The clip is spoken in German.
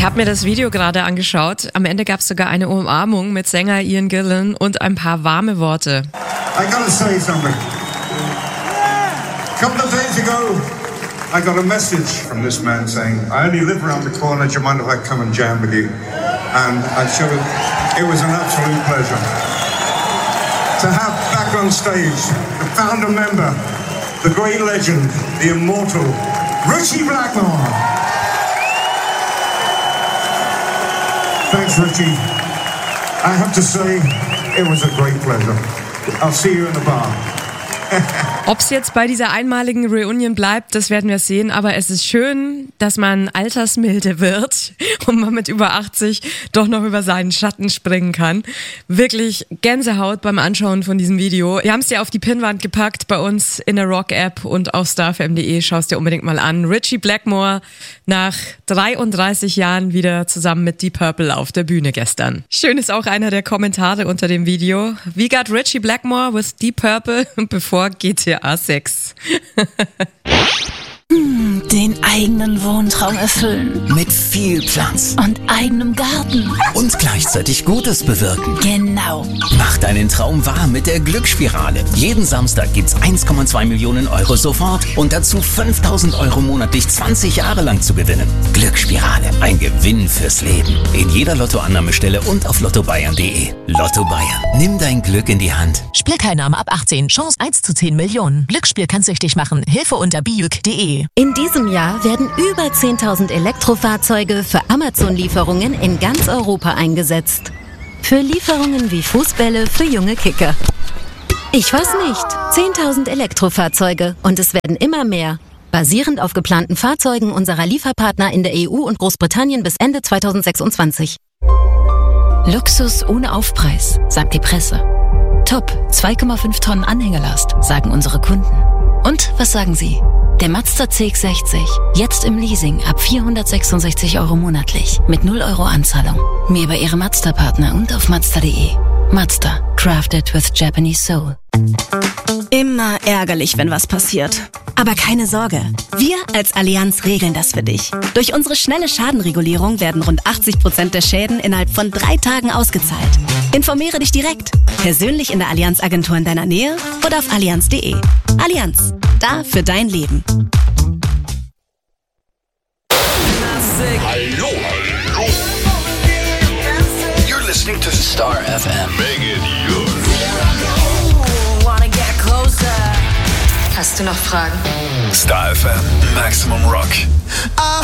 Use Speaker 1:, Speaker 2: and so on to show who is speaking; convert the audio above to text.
Speaker 1: Ich habe mir das Video gerade angeschaut. Am Ende gab es sogar eine Umarmung mit Sänger Ian Gillan und ein paar warme Worte.
Speaker 2: I gotta say something. A couple of days ago, I got a message from this man saying, I only live around the corner, do you mind if I come and jam with you? And I showed it was an absolute pleasure. To have back on stage the founder member, the great legend, the immortal, Ritchie Blackmore. Thanks, Ritchie. I have to say, it was a great pleasure. I'll see you in the bar.
Speaker 1: Ob es jetzt bei dieser einmaligen Reunion bleibt, das werden wir sehen, aber es ist schön, dass man altersmilde wird und man mit über 80 doch noch über seinen Schatten springen kann. Wirklich Gänsehaut beim Anschauen von diesem Video. Wir haben es dir auf die Pinnwand gepackt bei uns in der Rock-App und auf starfm.de. Schau es dir unbedingt mal an. Ritchie Blackmore nach 33 Jahren wieder zusammen mit Deep Purple auf der Bühne gestern. Schön ist auch einer der Kommentare unter dem Video. We got Ritchie Blackmore with Deep Purple bevor GTA 6.
Speaker 3: Den eigenen Wohntraum erfüllen.
Speaker 4: Mit viel Platz.
Speaker 3: Und eigenem Garten.
Speaker 4: Und gleichzeitig Gutes bewirken.
Speaker 3: Genau.
Speaker 4: Mach deinen Traum wahr mit der Glücksspirale. Jeden Samstag gibt's 1,2 Millionen Euro sofort und dazu 5.000 Euro monatlich 20 Jahre lang zu gewinnen. Glücksspirale. Ein Gewinn fürs Leben. In jeder Lottoannahmestelle und auf lottobayern.de. Lotto Bayern. Nimm dein Glück in die Hand.
Speaker 5: Spielteilnahme ab 18. Chance 1 zu 10 Millionen. Glücksspiel kann süchtig machen. Hilfe unter biuk.de.
Speaker 6: In diesem Jahr werden über 10.000 Elektrofahrzeuge für Amazon-Lieferungen in ganz Europa eingesetzt. Für Lieferungen wie Fußbälle für junge Kicker. Ich weiß nicht. 10.000 Elektrofahrzeuge und es werden immer mehr. Basierend auf geplanten Fahrzeugen unserer Lieferpartner in der EU und Großbritannien bis Ende 2026.
Speaker 5: Luxus ohne Aufpreis, sagt die Presse. Top, 2,5 Tonnen Anhängelast, sagen unsere Kunden. Und was sagen Sie? Der Mazda CX-60, jetzt im Leasing ab 466 Euro monatlich, mit 0 Euro Anzahlung. Mehr bei Ihrem Mazda-Partner und auf Mazda.de. Mazda, crafted with Japanese soul.
Speaker 7: Immer ärgerlich, wenn was passiert. Aber keine Sorge, wir als Allianz regeln das für dich. Durch unsere schnelle Schadenregulierung werden rund 80% der Schäden innerhalb von 3 Tagen ausgezahlt. Informiere dich direkt, persönlich in der Allianz-Agentur in deiner Nähe oder auf allianz.de. Allianz, da für dein Leben.
Speaker 8: Hallo. You're listening to Star FM. Make it yours.
Speaker 9: Hast du noch Fragen?
Speaker 8: Star FM, Maximum Rock.